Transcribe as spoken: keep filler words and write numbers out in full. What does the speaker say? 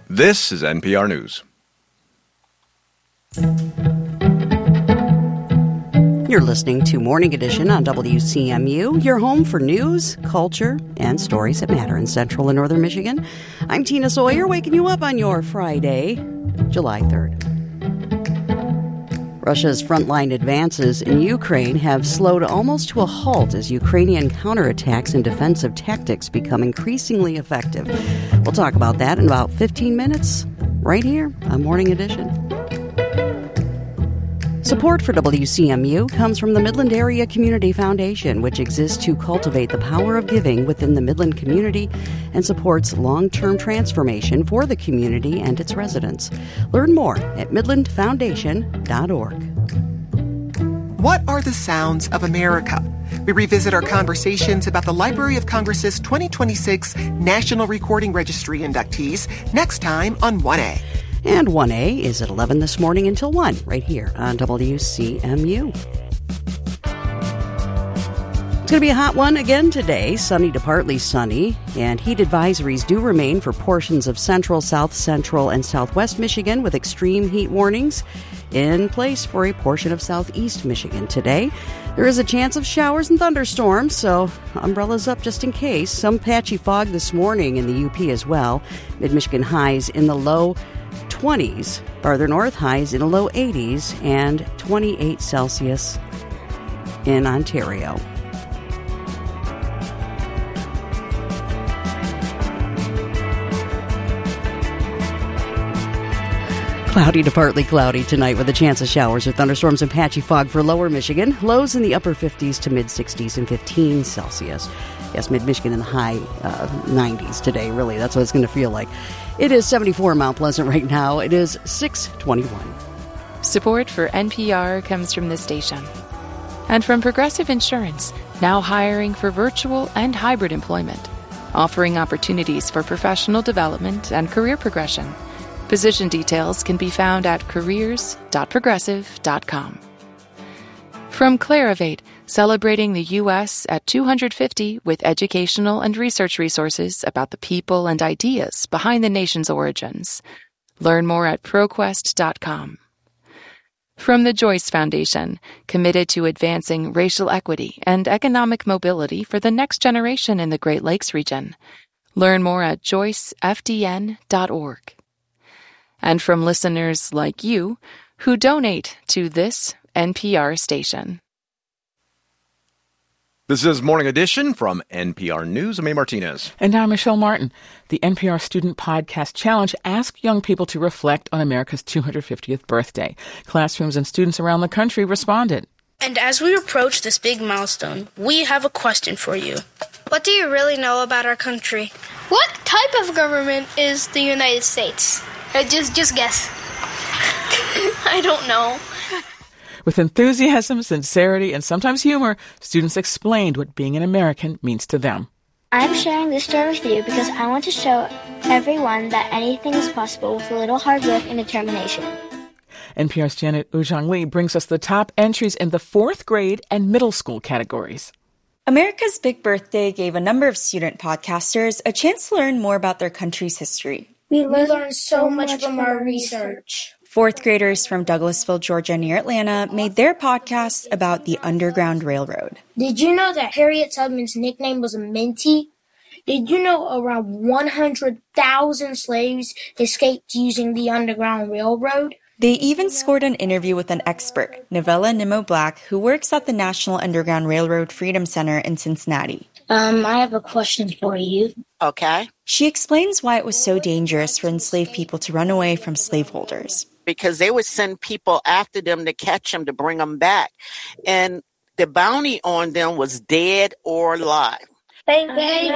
This is N P R News. You're listening to Morning Edition on W C M U, your home for news, culture, and stories that matter in Central and Northern Michigan. I'm Tina Sawyer, waking you up on your Friday, July third. Russia's frontline advances in Ukraine have slowed almost to a halt as Ukrainian counterattacks and defensive tactics become increasingly effective. We'll talk about that in about fifteen minutes, right here on Morning Edition. Support for W C M U comes from the Midland Area Community Foundation, which exists to cultivate the power of giving within the Midland community and supports long-term transformation for the community and its residents. Learn more at midland foundation dot org. What are the sounds of America? We revisit our conversations about the Library of Congress's twenty twenty-six National Recording Registry inductees next time on one A. And one A is at eleven this morning until one, right here on W C M U. It's going to be a hot one again today, sunny to partly sunny, and heat advisories do remain for portions of central, south central, and southwest Michigan with extreme heat warnings in place for a portion of southeast Michigan today. There is a chance of showers and thunderstorms, so umbrellas up just in case. Some patchy fog this morning in the U P as well. Mid-Michigan highs in the low twenties, farther north highs in the low eighties, and twenty-eight Celsius in Ontario. Cloudy to partly cloudy tonight with a chance of showers or thunderstorms and patchy fog for lower Michigan. Lows in the upper fifties to mid-sixties and fifteen Celsius. Yes, mid-Michigan in the high uh, nineties today, really. That's what it's going to feel like. It is seventy-four in Mount Pleasant right now. It is six twenty-one. Support for N P R comes from this station. And from Progressive Insurance, now hiring for virtual and hybrid employment, offering opportunities for professional development and career progression. Position details can be found at careers dot progressive dot com. From Clarivate, celebrating the U S at two hundred fifty with educational and research resources about the people and ideas behind the nation's origins. Learn more at proquest dot com. From the Joyce Foundation, committed to advancing racial equity and economic mobility for the next generation in the Great Lakes region. Learn more at joyce f d n dot org. And from listeners like you who donate to this N P R station. This is Morning Edition from N P R News. I'm A. Martinez. And I'm Michelle Martin. The N P R Student Podcast Challenge asked young people to reflect on America's two hundred fiftieth birthday. Classrooms and students around the country responded. And as we approach this big milestone, we have a question for you. What do you really know about our country? What type of government is the United States? Uh, just, just guess. I don't know. With enthusiasm, sincerity, and sometimes humor, students explained what being an American means to them. I'm sharing this story with you because I want to show everyone that anything is possible with a little hard work and determination. N P R's Janet Ujong Lee brings us the top entries in the fourth grade and middle school categories. America's Big Birthday gave a number of student podcasters a chance to learn more about their country's history. We learned so much from our research. Fourth graders from Douglasville, Georgia, near Atlanta, made their podcast about the Underground Railroad. Did you know that Harriet Tubman's nickname was Minty? Did you know around one hundred thousand slaves escaped using the Underground Railroad? They even scored an interview with an expert, Novella Nimmo Black, who works at the National Underground Railroad Freedom Center in Cincinnati. Um, I have a question for you. Okay. She explains why it was so dangerous for enslaved people to run away from slaveholders. Because they would send people after them to catch them, to bring them back. And the bounty on them was dead or alive. Thank you.